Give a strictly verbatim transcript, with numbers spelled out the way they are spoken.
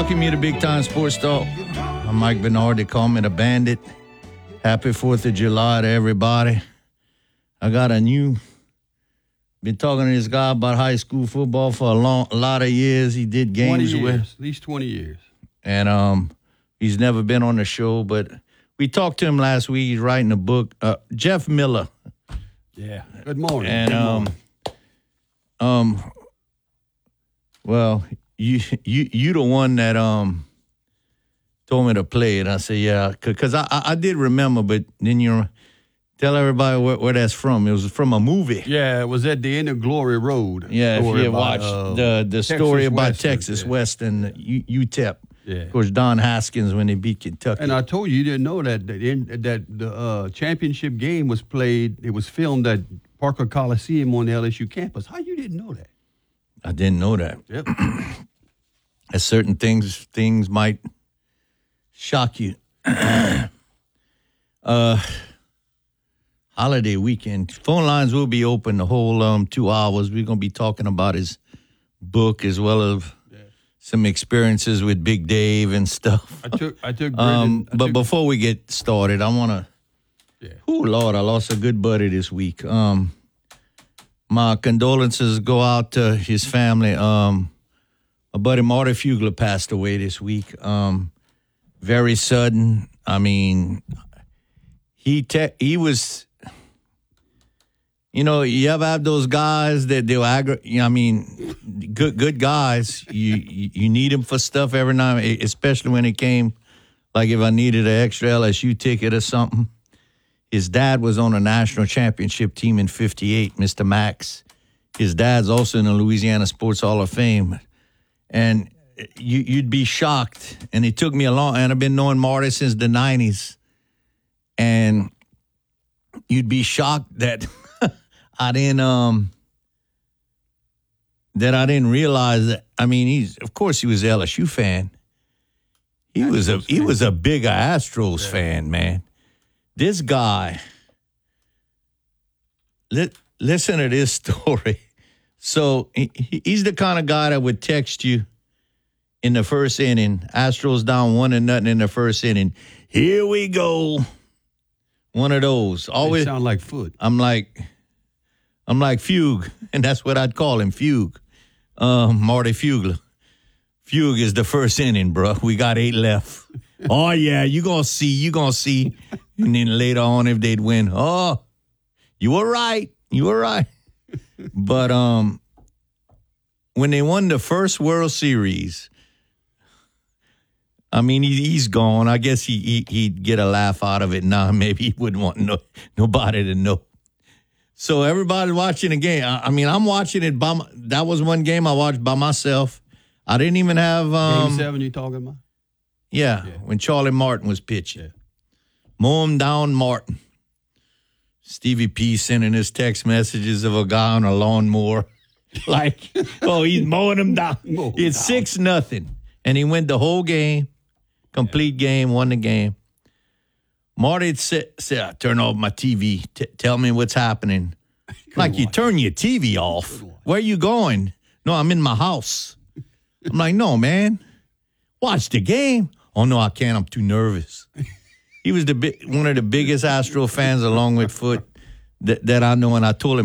welcome you to Big Time Sports Talk. I'm Mike Bernard. They call me the Bandit. Happy fourth of July to everybody. I got a new, been talking to this guy about high school football for a long, a lot of years. He did games twenty years, with. at least twenty years. And um, he's never been on the show, but we talked to him last week. He's writing a book. Uh, Jeff Miller. Yeah. Good morning. And Good um, morning. um, well, you you you the one that um told me to play it. I said, yeah, because I, I I did remember, but then you tell everybody where, where that's from. It was from a movie. Yeah, it was at the end of Glory Road. Yeah, if Story you about, watched uh, the the story Texas about Western, Texas yeah. Western, U- U T E P. Yeah. Of course, Don Haskins when they beat Kentucky. And I told you, you didn't know that that, in, that the uh, championship game was played. It was filmed at Parker Coliseum on the L S U campus. How you didn't know that? I didn't know that. Yep. As certain things things might shock you. uh, holiday weekend. Phone lines will be open the whole um two hours. We're gonna be talking about his book as well as yeah. some experiences with Big Dave and stuff. I took I took. um, Brendan, I but took, before we get started, I wanna. Yeah. Oh Lord, I lost a good buddy this week. Um. My condolences go out to his family. Um, my buddy Marty Fugler passed away this week. Um, very sudden. I mean, he te- he was, you know, you ever have those guys that they'll aggravate. You know, I mean, good good guys. You, you you need them for stuff every now, especially when it came. Like if I needed an extra L S U ticket or something. His dad was on a national championship team in fifty-eight, Mister Max. His dad's also in the Louisiana Sports Hall of Fame. And you, you'd be shocked. And it took me a long, and I've been knowing Marty since the nineties. And you'd be shocked that I didn't, um, that I didn't realize that. I mean, he's, of course he was an L S U fan. He Astros was a, fan. he was a bigger Astros yeah. fan, man. This guy, li- listen to this story. So he, he's the kind of guy that would text you in the first inning. Astros down one and nothing in the first inning. Here we go. One of those. Always they sound like foot. I'm like, I'm like Fugue, and that's what I'd call him, Fugue. Um, Marty Fugler. Fugue is the first inning, bro. We got eight left. Oh yeah, you gonna see, you gonna see. And then later on, if they'd win, oh, you were right. You were right. But um, when they won the first World Series, I mean, he, he's gone. I guess he, he, he'd get a laugh out of it now. Maybe he wouldn't want no, nobody to know. So everybody watching the game. I, I mean, I'm watching it by my, that was one game I watched by myself. I didn't even have um, Game seven you talking about? Yeah, yeah, when Charlie Martin was pitching. Yeah. Mow him down, Martin. Stevie P sending his text messages of a guy on a lawnmower. Like, oh, he's mowing him down. Mow It's down. six nothing. And he went the whole game, complete yeah. game, won the game. Marty said, said turn off my T V. T- tell me what's happening. Like, you turn your T V off. Where you going? No, I'm in my house. I'm like, no, man. Watch the game. Oh, no, I can't. I'm too nervous. He was the big, one of the biggest Astro fans along with Foot that, that I know, and I told him,